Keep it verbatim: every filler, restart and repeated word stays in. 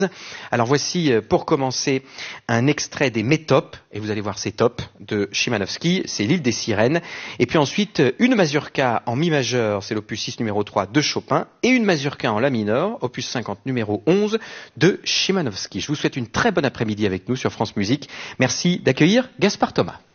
Alors voici, pour commencer, un extrait des Métopes, et vous allez voir ces tops de Szymanowski, c'est l'île des sirènes, et puis ensuite une mazurka en mi majeur, c'est l'opus six numéro trois de Chopin, et une mazurka en la mineur, opus cinquante numéro onze de Szymanowski. Je vous souhaite une très bonne après-midi avec nous sur France Musique. Merci d'accueillir Gaspard Thomas.